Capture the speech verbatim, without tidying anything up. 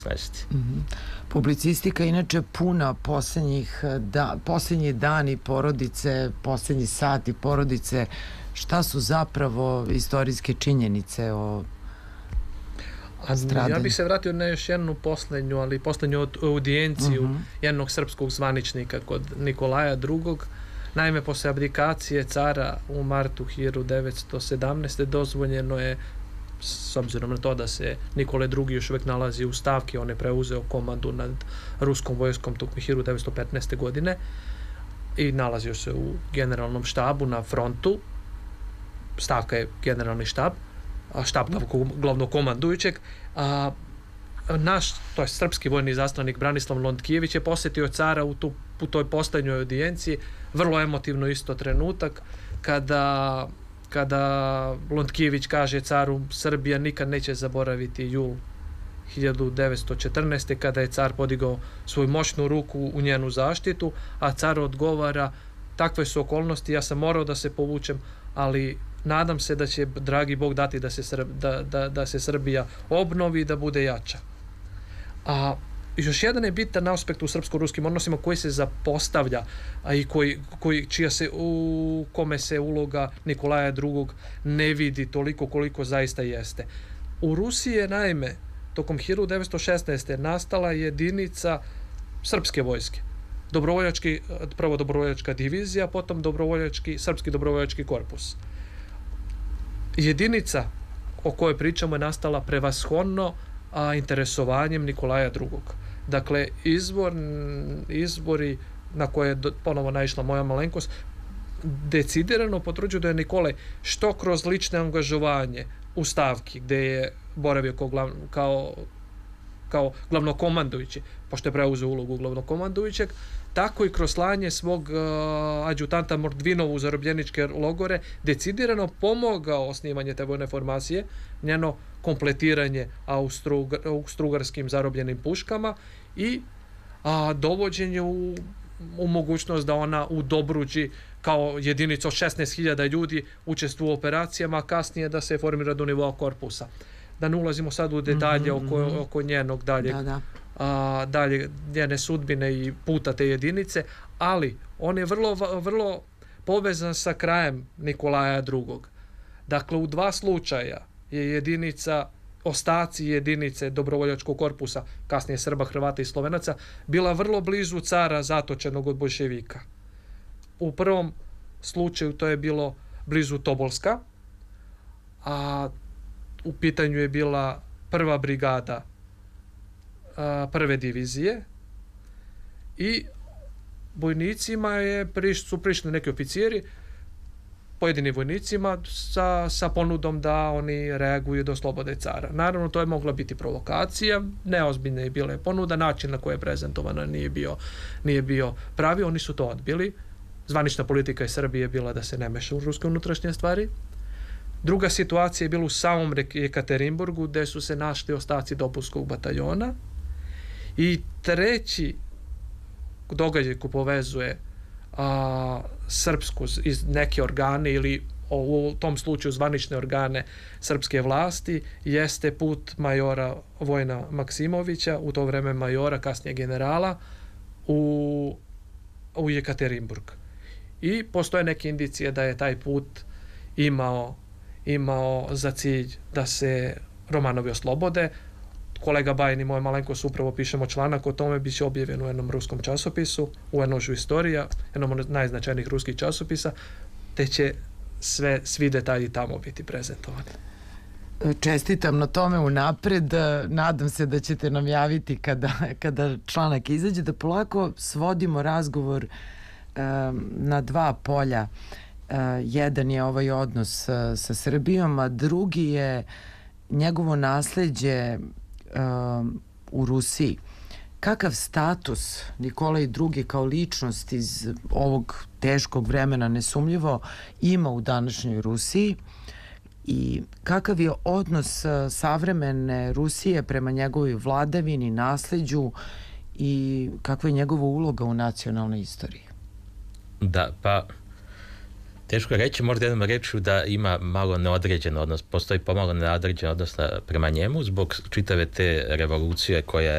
Mm-hmm. Publicistika inače puna posljednjih da, posljednji dani porodice, posljednji sati porodice. Šta su zapravo istorijske činjenice o stradanju? Ja bih se vratio na još jednu posljednju, ali posljednju audijenciju mm-hmm. jednog srpskog zvaničnika kod Nikolaja drugog. Naime, posle abdikacije cara u martu hiljadu devetsto sedamnaeste. dozvoljeno je, s obzirom na to da se Nikole drugi još uvijek nalazi u stavki, on je preuzeo komandu nad ruskom vojskom tokom hiljadu devetsto petnaeste. godine i nalazio se u generalnom štabu na frontu. Stavka je generalni štab, štab glavnog komandujućeg. A naš, to je srpski vojni zaslanik Branislav Lontkijević je posjetio cara u, tu, u toj posljednjoj audijenciji. Vrlo emotivno isto trenutak kada kada Lontkijević kaže caru Srbija nikad neće zaboraviti jul hiljadu devetsto četrnaeste. kada je car podigao svoju moćnu ruku u njenu zaštitu, a car odgovara: takve su okolnosti, ja sam morao da se povučem, ali nadam se da će dragi Bog dati da se, Srb, da, da, da se Srbija obnovi i da bude jača. A još jedan je bitan aspekt u srpsko-ruskim odnosima koji se zapostavlja, a i koji, koji, čija se, u kome se uloga Nikolaja drugog ne vidi toliko koliko zaista jeste. U Rusiji je naime tokom hiljadu devetsto šesnaeste. nastala jedinica srpske vojske. Dobrovoljački, prvo dobrovoljačka divizija, potom dobrovoljački, srpski dobrovoljački korpus. Jedinica o kojoj pričamo je nastala prevashodno a interesovanjem Nikolaja drugog. Dakle, izbor, izbori na koje je ponovo naišla moja malenkost decidirano potvrđuju da je Nikolaj što kroz lične angažovanje u stavki gde je boravio kao, glav, kao, kao glavnokomandujući, pošto je preuzeo ulogu glavnokomandujućeg, tako i kroz slanje svog uh, adjutanta Mordvinova u zarobljeničke logore decidirano pomogao osnivanje te vojne formacije, njeno kompletiranje austrougarskim zarobljenim puškama i a, dovođenje u, u mogućnost da ona u Dobruđi kao jedinica od šesnaest hiljada ljudi učestvuje u operacijama, a kasnije da se formira do nivoa korpusa. Da ne ulazimo sad u detalje mm-hmm. oko, oko njenog daljeg, da, da. A, dalje njene sudbine i puta te jedinice, ali on je vrlo, vrlo povezan sa krajem Nikolaja drugog. Dakle, u dva slučaja je jedinica, ostaci jedinice dobrovoljačkog korpusa, kasnije Srba, Hrvata i Slovenaca, bila vrlo blizu cara zatočenog od boljševika. U prvom slučaju to je bilo blizu Tobolska, a u pitanju je bila prva brigada a, prve divizije i vojnicima je priš, su prišli neki oficiri, pojedini vojnicima sa, sa ponudom da oni reaguju do slobode cara. Naravno, to je mogla biti provokacija, neozbiljna je bila ponuda, način na koji je prezentovana nije bio, nije bio pravi, oni su to odbili. Zvanična politika iz Srbije je bila da se ne meša u ruske unutrašnje stvari. Druga situacija je bila u samom Jekaterinburgu, gde su se našli ostaci dopunskog bataljona. I treći događaj koji povezuje a, srpsku iz neke organe ili u tom slučaju zvanične organe srpske vlasti jeste put majora Vojna Maksimovića, u to vreme majora, kasnije generala, u, u Jekaterinburg. I postoje neke indicije da je taj put imao, imao za cilj da se Romanovi oslobode. Kolega Bajin i moje malenkost upravo pišemo članak o tome, bit će objavljen u jednom ruskom časopisu, u Enožu istorija, jednom od najznačajnijih ruskih časopisa, te će sve, svi detalji tamo biti prezentovani. Čestitam na tome unapred, nadam se da ćete nam javiti kada, kada članak izađe, da polako svodimo razgovor um, na dva polja. Uh, jedan je ovaj odnos uh, sa Srbijom, a drugi je njegovo nasleđe um, u Rusiji. Kakav status Nikolaj drugi kao ličnost iz ovog teškog vremena nesumljivo ima u današnjoj Rusiji i kakav je odnos savremene Rusije prema njegovoj vladavini, nasleđu i kakva je njegova uloga u nacionalnoj istoriji? Da, pa teško reći, možda jednom reču da ima malo neodređen odnos, postoji pomalo neodređen odnos prema njemu zbog čitave te revolucije koja